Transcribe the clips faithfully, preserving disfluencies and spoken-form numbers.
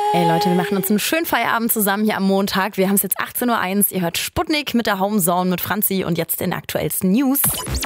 Ey Leute, wir machen uns einen schönen Feierabend zusammen hier am Montag. Wir haben es jetzt achtzehn Uhr eins. Ihr hört Sputnik mit der Homezone mit Franzi und jetzt den aktuellsten News.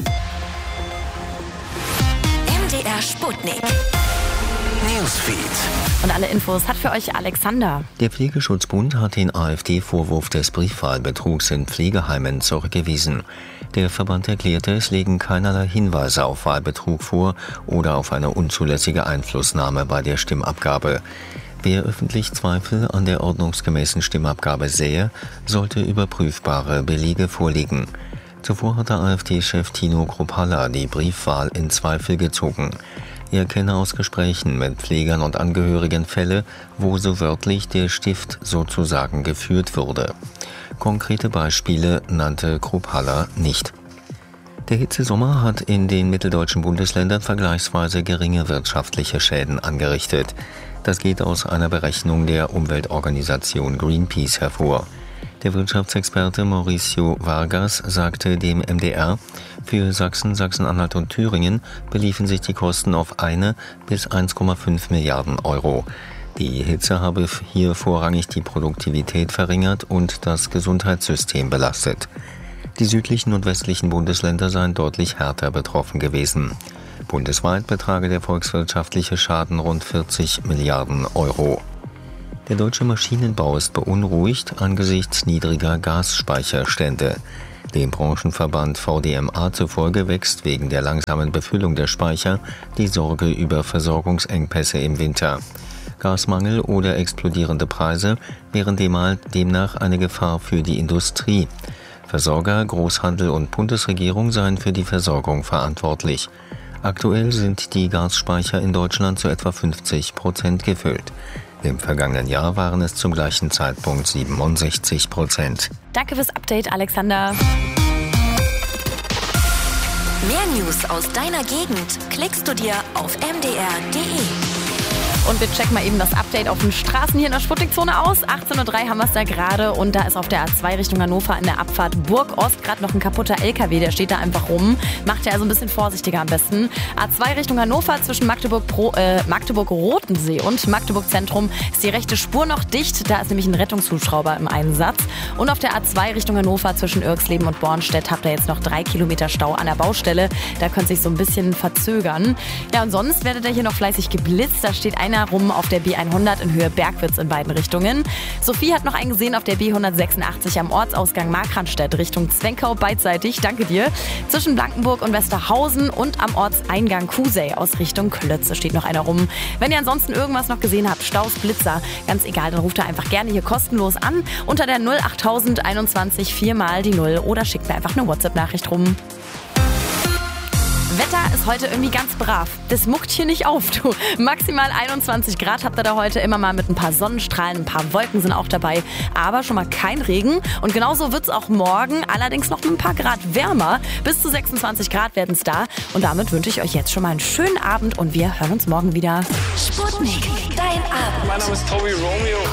M D R Sputnik Newsfeed. Und alle Infos hat für euch Alexander. Der Pflegeschutzbund hat den AfD-Vorwurf des Briefwahlbetrugs in Pflegeheimen zurückgewiesen. Der Verband erklärte, es legen keinerlei Hinweise auf Wahlbetrug vor oder auf eine unzulässige Einflussnahme bei der Stimmabgabe. Wer öffentlich Zweifel an der ordnungsgemäßen Stimmabgabe sähe, sollte überprüfbare Belege vorlegen. Zuvor hatte AfD-Chef Tino Kruppalla die Briefwahl in Zweifel gezogen. Er kenne aus Gesprächen mit Pflegern und Angehörigen Fälle, wo so wörtlich der Stift sozusagen geführt wurde. Konkrete Beispiele nannte Kruppalla nicht. Der Hitzesommer hat in den mitteldeutschen Bundesländern vergleichsweise geringe wirtschaftliche Schäden angerichtet. Das geht aus einer Berechnung der Umweltorganisation Greenpeace hervor. Der Wirtschaftsexperte Mauricio Vargas sagte dem M D R, für Sachsen, Sachsen-Anhalt und Thüringen beliefen sich die Kosten auf eine bis eins Komma fünf Milliarden Euro. Die Hitze habe hier vorrangig die Produktivität verringert und das Gesundheitssystem belastet. Die südlichen und westlichen Bundesländer seien deutlich härter betroffen gewesen. Bundesweit betrage der volkswirtschaftliche Schaden rund vierzig Milliarden Euro. Der deutsche Maschinenbau ist beunruhigt angesichts niedriger Gasspeicherstände. Dem Branchenverband V D M A zufolge wächst wegen der langsamen Befüllung der Speicher die Sorge über Versorgungsengpässe im Winter. Gasmangel oder explodierende Preise wären demnach eine Gefahr für die Industrie. Versorger, Großhandel und Bundesregierung seien für die Versorgung verantwortlich. Aktuell sind die Gasspeicher in Deutschland zu etwa fünfzig Prozent gefüllt. Im vergangenen Jahr waren es zum gleichen Zeitpunkt siebenundsechzig Prozent. Danke fürs Update, Alexander. Mehr News aus deiner Gegend klickst du dir auf m d r punkt d e. Und wir checken mal eben das Update auf den Straßen hier in der Sputnikzone aus. achtzehn Uhr drei haben wir es da gerade und da ist auf der A zwei Richtung Hannover in der Abfahrt Burg Ost gerade noch ein kaputter L K W, der steht da einfach rum. Macht ja also ein bisschen vorsichtiger am besten. A zwei Richtung Hannover zwischen Magdeburg, Pro, äh, Magdeburg-Rotensee und Magdeburg Zentrum ist die rechte Spur noch dicht. Da ist nämlich ein Rettungshubschrauber im Einsatz. Und auf der A zwei Richtung Hannover zwischen Irxleben und Bornstedt habt ihr jetzt noch drei Kilometer Stau an der Baustelle. Da könnt ihr sich so ein bisschen verzögern. Ja, und sonst werdet ihr hier noch fleißig geblitzt. Da steht einer rum auf der B hundert in Höhe Bergwitz in beiden Richtungen. Sophie hat noch einen gesehen auf der B hundertsechsundachtzig am Ortsausgang Markranstädt Richtung Zwenkau beidseitig. Danke dir. Zwischen Blankenburg und Westerhausen und am Ortseingang Kusey aus Richtung Klötze steht noch einer rum. Wenn ihr ansonsten irgendwas noch gesehen habt, Staus, Blitzer, ganz egal, dann ruft ihr einfach gerne hier kostenlos an unter der null achttausend einundzwanzig viermal die null oder schickt mir einfach eine WhatsApp-Nachricht rum. Wetter ist heute irgendwie ganz brav. Das muckt hier nicht auf, du. Maximal einundzwanzig Grad habt ihr da heute, immer mal mit ein paar Sonnenstrahlen, ein paar Wolken sind auch dabei, aber schon mal kein Regen. Und genauso wird es auch morgen, allerdings noch ein paar Grad wärmer. Bis zu sechsundzwanzig Grad werden es da. Und damit wünsche ich euch jetzt schon mal einen schönen Abend und wir hören uns morgen wieder. Sputnik, dein Abend. Mein Name ist Tobi Romeo.